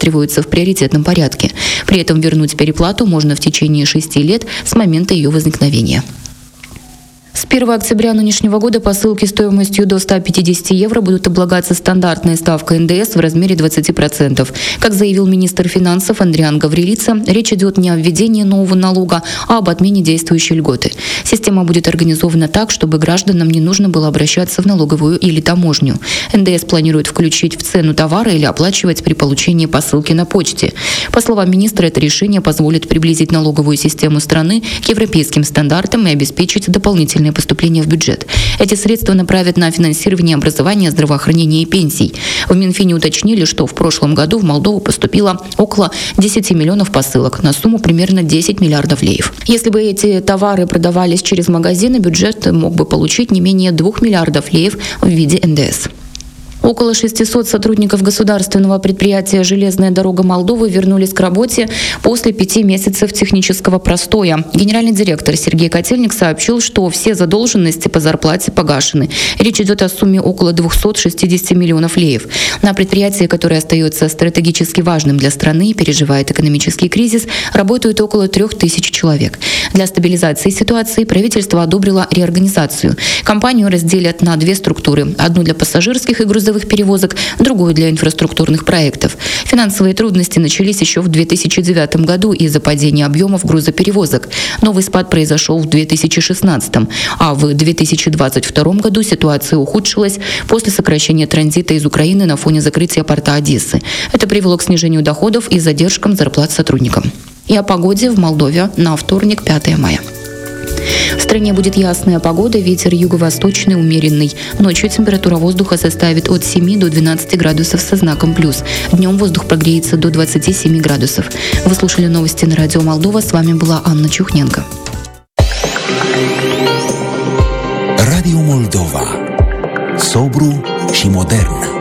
рассматриваются в приоритетном порядке. При этом вернуть переплату можно в течение 6 лет с момента ее возникновения. С 1 октября нынешнего года посылки стоимостью до 150 евро будут облагаться стандартной ставкой НДС в размере 20%. Как заявил министр финансов Андриан Гаврилица, речь идет не о введении нового налога, а об отмене действующей льготы. Система будет организована так, чтобы гражданам не нужно было обращаться в налоговую или таможню. НДС планируют включить в цену товара или оплачивать при получении посылки на почте. По словам министра, это решение позволит приблизить налоговую систему страны к европейским стандартам и обеспечить дополнительные поступления в бюджет. Эти средства направят на финансирование образования, здравоохранения и пенсий. В Минфине уточнили, что в прошлом году в Молдову поступило около 10 миллионов посылок на сумму примерно 10 миллиардов леев. Если бы эти товары продавались через магазины, бюджет мог бы получить не менее 2 миллиардов леев в виде НДС. Около 600 сотрудников государственного предприятия «Железная дорога Молдовы» вернулись к работе после 5 месяцев технического простоя. Генеральный директор Сергей Котельник сообщил, что все задолженности по зарплате погашены. Речь идет о сумме около 260 миллионов леев. На предприятии, которое остается стратегически важным для страны и переживает экономический кризис, работают около 3000 человек. Для стабилизации ситуации правительство одобрило реорганизацию. Компанию разделят на 2 структуры. Одну для пассажирских и грузовых перевозок, другую для инфраструктурных проектов. Финансовые трудности начались еще в 2009 году из-за падения объемов грузоперевозок. Новый спад произошел в 2016, а в 2022 году ситуация ухудшилась после сокращения транзита из Украины на фоне закрытия порта Одессы. Это привело к снижению доходов и задержкам зарплат сотрудникам. И о погоде в Молдове на вторник, 5 мая. В стране будет ясная погода, ветер юго-восточный умеренный. Ночью температура воздуха составит от 7 до 12 градусов со знаком плюс. Днем воздух прогреется до 27 градусов. Вы слушали новости на радио Молдова. С вами была Анна Чухненко. Radio Moldova. Sobru și modern.